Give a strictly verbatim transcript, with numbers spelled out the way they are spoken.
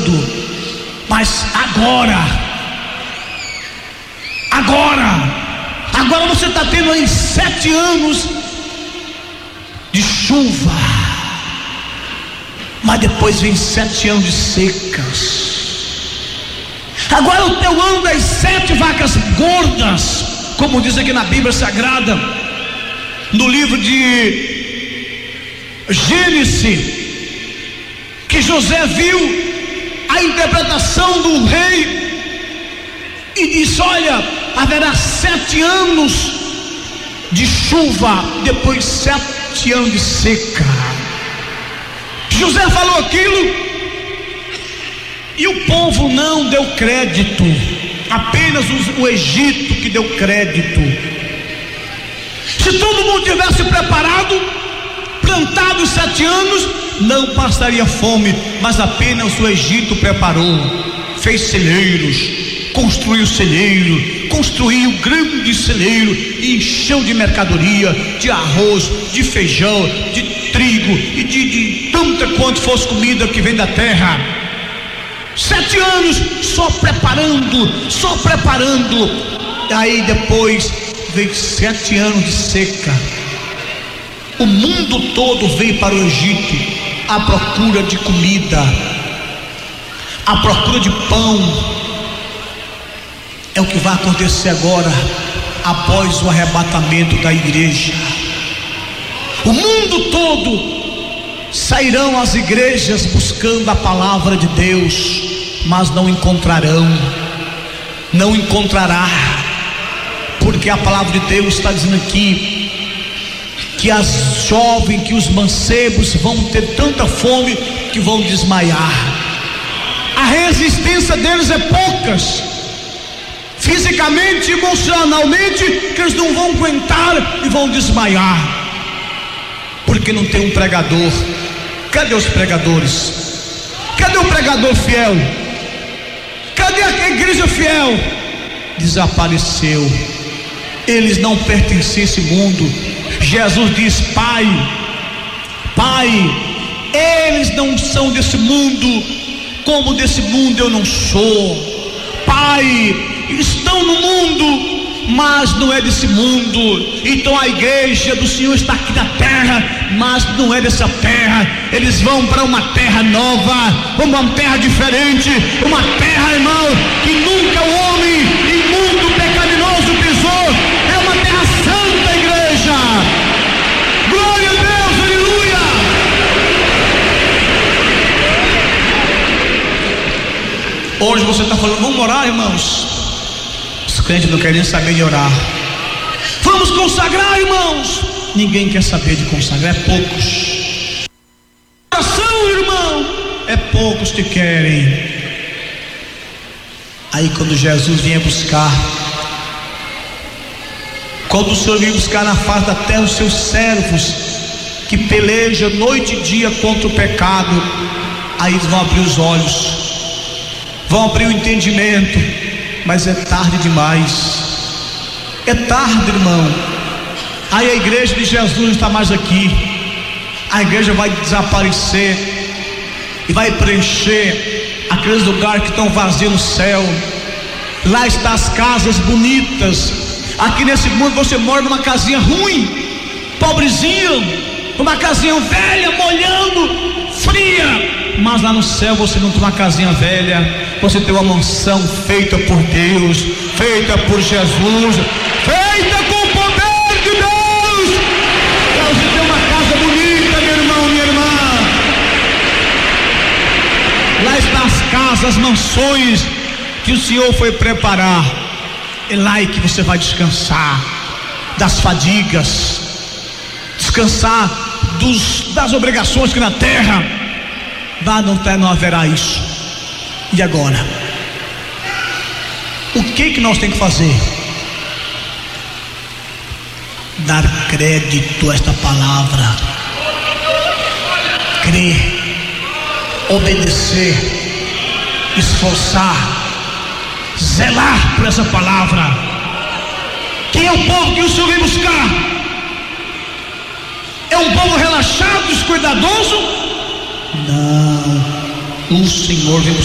passando, mas agora, agora, agora você está tendo aí sete anos de chuva, mas depois vem sete anos de secas. Agora o teu ano das sete vacas gordas, como diz aqui na Bíblia Sagrada, no livro de Gênesis, que José viu a interpretação do rei e disse: olha, haverá sete anos de chuva, depois sete anos de seca. José falou aquilo e o povo não deu crédito, apenas o Egito que deu crédito. Se todo mundo tivesse preparado, plantado os sete anos, não passaria fome, mas apenas o Egito preparou, fez celeiros, construiu celeiro, construiu grande celeiro e encheu de mercadoria, de arroz, de feijão, de trigo e de, de tanta quanto fosse comida que vem da terra. Sete anos só preparando, só preparando. E aí depois veio sete anos de seca. O mundo todo veio para o Egito à procura de comida, à procura de pão. É o que vai acontecer agora, após o arrebatamento da igreja. O mundo todo sairão às igrejas buscando a palavra de Deus, mas não encontrarão, não encontrará, porque a palavra de Deus está dizendo aqui que as jovens, que os mancebos vão ter tanta fome que vão desmaiar. A resistência deles é poucas, fisicamente, emocionalmente, que eles não vão aguentar e vão desmaiar, porque não tem um pregador. Cadê os pregadores? Cadê o pregador fiel? Cadê a igreja fiel? Desapareceu. Eles não pertencem a esse mundo. Jesus diz: Pai, Pai, eles não são desse mundo, como desse mundo eu não sou. Pai, estão no mundo, mas não é desse mundo. Então a igreja do Senhor está aqui na terra, mas não é dessa terra. Eles vão para uma terra nova, uma terra diferente, uma terra, irmão, que nunca o homem imundo, pecaminoso pisou. É uma terra santa, igreja. Glória a Deus, aleluia. Hoje você está falando: vamos orar, irmãos. Os crentes não querem saber de orar. Vamos consagrar, irmãos. Ninguém quer saber de consagrar, é poucos. Oração, irmão, é poucos que querem. Aí quando Jesus vinha buscar, quando o Senhor vinha buscar na face da terra os seus servos, que pelejam noite e dia contra o pecado, aí eles vão abrir os olhos, vão abrir o entendimento, mas é tarde demais. É tarde, irmão. Aí a igreja de Jesus não está mais aqui. A igreja vai desaparecer e vai preencher aqueles lugares que estão vazios no céu. Lá estão as casas bonitas. Aqui nesse mundo você mora numa casinha ruim, pobrezinha, numa casinha velha, molhando, fria. Mas lá no céu você não tem uma casinha velha, você tem uma mansão feita por Deus, feita por Jesus, feita com o poder de Deus. Para você ter uma casa bonita, meu irmão, minha irmã. Lá estão as casas, as mansões que o Senhor foi preparar. É lá que você vai descansar das fadigas, descansar dos, das obrigações que na terra. Lá não, não haverá isso. E agora? O que que nós temos que fazer? Dar crédito a esta palavra, crer, obedecer, esforçar, zelar por essa palavra. Quem é o povo que o Senhor vem buscar? É um povo relaxado, descuidadoso? Não, o Senhor vem buscar